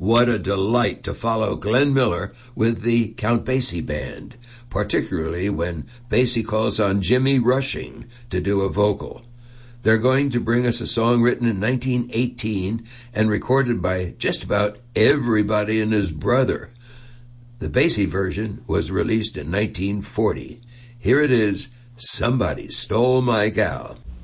What a delight to follow Glenn Miller with the Count Basie Band, particularly when Basie calls on Jimmy Rushing to do a vocal. They're going to bring us a song written in 1918 and recorded by just about everybody and his brother. The Basie version was released in 1940. Here it is, Somebody Stole My Gal.